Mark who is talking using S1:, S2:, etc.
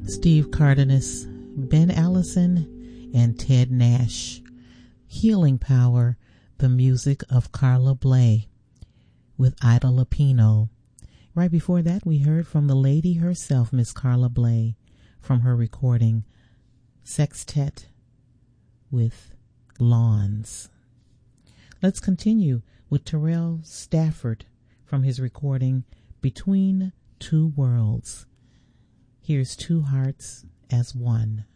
S1: Steve Cardenas, Ben Allison, and Ted Nash. Healing Power, the music of Carla Bley with Ida Lupino. Right before that, we heard from the lady herself, Miss Carla Bley, from her recording Sextet with Lawns. Let's continue with Terrell Stafford from his recording Between Two Worlds. Here's Two Hearts as One.